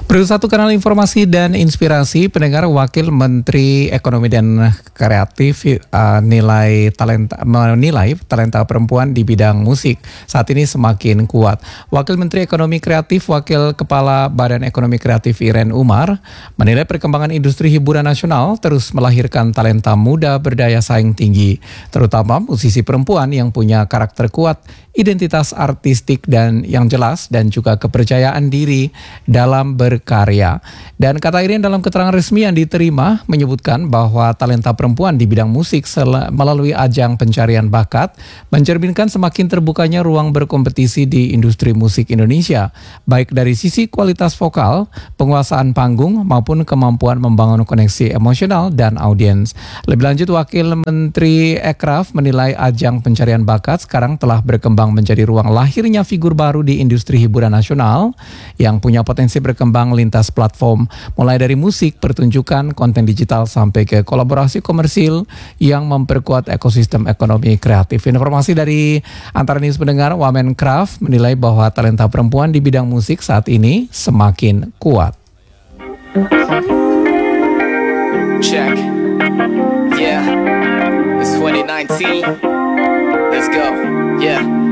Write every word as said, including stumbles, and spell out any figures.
Perlu satu kanal informasi dan inspirasi, pendengar. Wakil Menteri Ekonomi dan Kreatif uh, nilai talenta menilai talenta perempuan di bidang musik saat ini semakin kuat. Wakil Menteri Ekonomi Kreatif, Wakil Kepala Badan Ekonomi Kreatif Iren Umar menilai perkembangan industri hiburan nasional terus melahirkan talenta muda berdaya saing tinggi, terutama musisi perempuan yang punya karakter kuat, identitas artistik dan yang jelas, dan juga kepercayaan diri dalam berkarya. Dan kata Iren dalam keterangan resmi yang diterima menyebutkan bahwa talenta perempuan di bidang musik melalui ajang pencarian bakat mencerminkan semakin terbukanya ruang berkompetisi di industri musik Indonesia, baik dari sisi kualitas vokal, penguasaan panggung, maupun kemampuan membangun koneksi emosional dan audiens. Lebih lanjut, Wakil Menteri Ekraf menilai ajang pencarian bakat sekarang telah berkembang menjadi ruang lahirnya figur baru di industri hiburan nasional yang punya potensi berkembang lintas platform, mulai dari musik, pertunjukan, konten digital, sampai ke kolaborasi komersil yang memperkuat ekosistem ekonomi kreatif. Informasi dari Antara News pendengar, Wamenkraf menilai bahwa talenta perempuan di bidang musik saat ini semakin kuat. Check. Yeah. It's twenty nineteen. Let's go. Yeah.